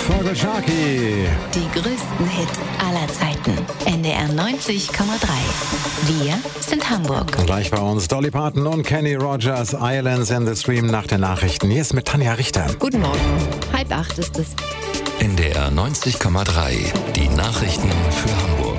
Folge Sharky. Die größten Hits aller Zeiten. NDR 90,3. Wir sind Hamburg. Gleich bei uns Dolly Parton und Kenny Rogers, Islands in the Stream nach den Nachrichten. Hier ist mit Tanja Richter. Guten Morgen. 7:30 ist es. NDR 90,3. Die Nachrichten für Hamburg.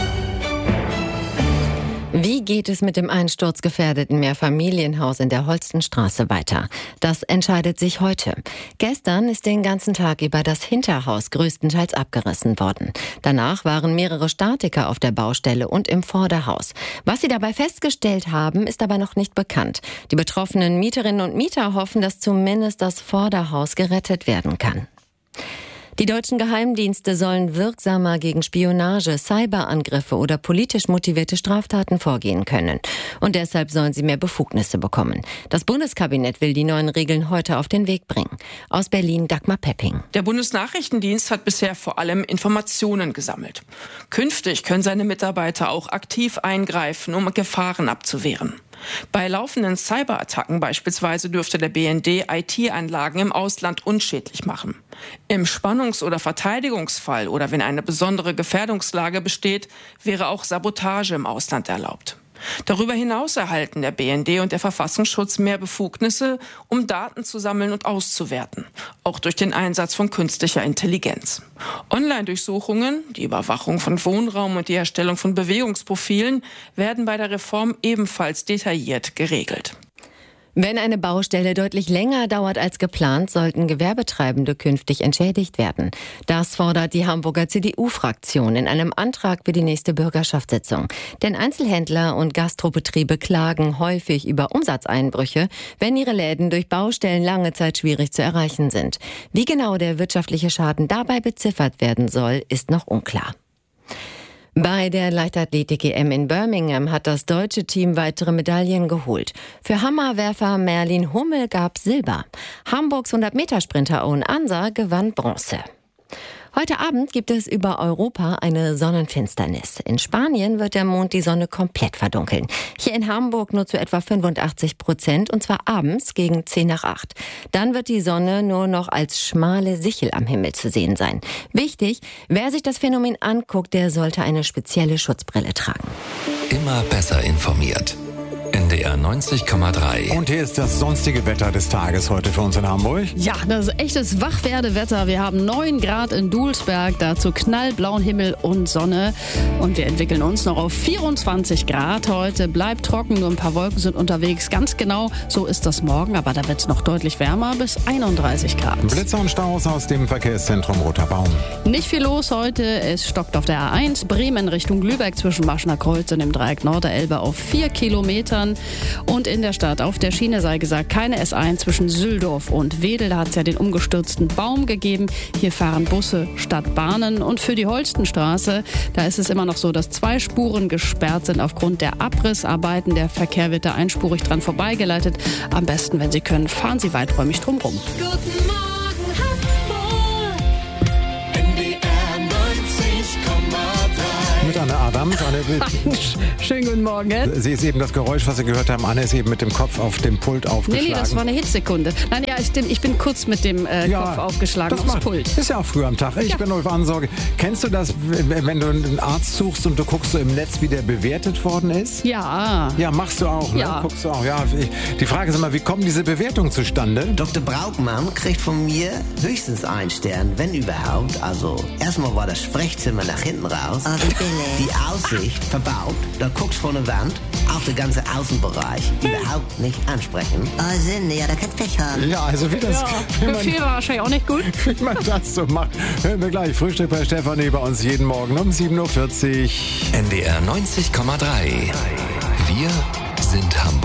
Wie geht es mit dem einsturzgefährdeten Mehrfamilienhaus in der Holstenstraße weiter? Das entscheidet sich heute. Gestern ist den ganzen Tag über das Hinterhaus größtenteils abgerissen worden. Danach waren mehrere Statiker auf der Baustelle und im Vorderhaus. Was sie dabei festgestellt haben, ist aber noch nicht bekannt. Die betroffenen Mieterinnen und Mieter hoffen, dass zumindest das Vorderhaus gerettet werden kann. Die deutschen Geheimdienste sollen wirksamer gegen Spionage, Cyberangriffe oder politisch motivierte Straftaten vorgehen können. Und deshalb sollen sie mehr Befugnisse bekommen. Das Bundeskabinett will die neuen Regeln heute auf den Weg bringen. Aus Berlin Dagmar Pepping. Der Bundesnachrichtendienst hat bisher vor allem Informationen gesammelt. Künftig können seine Mitarbeiter auch aktiv eingreifen, um Gefahren abzuwehren. Bei laufenden Cyberattacken beispielsweise dürfte der BND IT-Anlagen im Ausland unschädlich machen. Im Spannungs- oder Verteidigungsfall oder wenn eine besondere Gefährdungslage besteht, wäre auch Sabotage im Ausland erlaubt. Darüber hinaus erhalten der BND und der Verfassungsschutz mehr Befugnisse, um Daten zu sammeln und auszuwerten, auch durch den Einsatz von künstlicher Intelligenz. Online-Durchsuchungen, die Überwachung von Wohnraum und die Erstellung von Bewegungsprofilen werden bei der Reform ebenfalls detailliert geregelt. Wenn eine Baustelle deutlich länger dauert als geplant, sollten Gewerbetreibende künftig entschädigt werden. Das fordert die Hamburger CDU-Fraktion in einem Antrag für die nächste Bürgerschaftssitzung. Denn Einzelhändler und Gastrobetriebe klagen häufig über Umsatzeinbrüche, wenn ihre Läden durch Baustellen lange Zeit schwierig zu erreichen sind. Wie genau der wirtschaftliche Schaden dabei beziffert werden soll, ist noch unklar. Bei der Leichtathletik-EM in Birmingham hat das deutsche Team weitere Medaillen geholt. Für Hammerwerfer Merlin Hummel gab Silber. Hamburgs 100-Meter-Sprinter Owen Ansa gewann Bronze. Heute Abend gibt es über Europa eine Sonnenfinsternis. In Spanien wird der Mond die Sonne komplett verdunkeln. Hier in Hamburg nur zu etwa 85%, und zwar abends gegen 7:50. Dann wird die Sonne nur noch als schmale Sichel am Himmel zu sehen sein. Wichtig, wer sich das Phänomen anguckt, der sollte eine spezielle Schutzbrille tragen. Immer besser informiert. NDR 90,3. Und hier ist das sonstige Wetter des Tages heute für uns in Hamburg. Ja, das ist echtes Wachwerdewetter. Wir haben 9 Grad in Dulsberg, dazu knallblauen Himmel und Sonne. Und wir entwickeln uns noch auf 24 Grad. Heute bleibt trocken, nur ein paar Wolken sind unterwegs. Ganz genau so ist das morgen, aber da wird es noch deutlich wärmer, bis 31 Grad. Blitzer und Staus aus dem Verkehrszentrum Roter Baum. Nicht viel los heute. Es stockt auf der A1 Bremen Richtung Lübeck zwischen Maschener Kreuz und dem Dreieck Norderelbe auf 4 Kilometern. Und in der Stadt auf der Schiene sei gesagt, keine S1 zwischen Süldorf und Wedel. Da hat es ja den umgestürzten Baum gegeben. Hier fahren Busse statt Bahnen. Und für die Holstenstraße, da ist es immer noch so, dass 2 Spuren gesperrt sind aufgrund der Abrissarbeiten. Der Verkehr wird da einspurig dran vorbeigeleitet. Am besten, wenn Sie können, fahren Sie weiträumig drumherum. Guten Morgen, Hamburg. NDR 90,3. Mit Anne Adams. Schönen guten Morgen. Sie ist eben das Geräusch, was Sie gehört haben. Anne ist eben mit dem Kopf auf dem Pult aufgeschlagen. Nee, das war eine Hitsekunde. Nein, ja, ich bin kurz mit dem Kopf aufgeschlagen aufs Pult. Ist ja auch früh am Tag. Ich bin Ulf Ansorge. Kennst du das, wenn du einen Arzt suchst und du guckst so im Netz, wie der bewertet worden ist? Ja. Ja, machst du auch, ne? Ja. Guckst du auch. Ja, die Frage ist immer, wie kommen diese Bewertungen zustande? Dr. Braukmann kriegt von mir höchstens 1 Stern, wenn überhaupt. Also, erstmal war das Sprechzimmer nach hinten raus. Oh, wie billig. Die Aussicht verbaut. Da guckst von der Wand. Auch der ganze Außenbereich überhaupt nicht ansprechen. Oh, Sinn, ja, da kannst du Pech haben. Ja, also wie das... wie man- Gefühl war wahrscheinlich auch nicht gut. Wie man das so macht, hören wir gleich. Frühstück bei Stefanie bei uns jeden Morgen um 7:40 Uhr. NDR 90,3. Wir sind Hamburg.